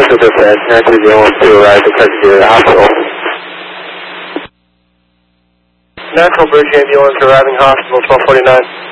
Central Dispatch, 920 to arrive at Presbyterian Hospital. National Bridge Ambulance arriving hospital, 1249.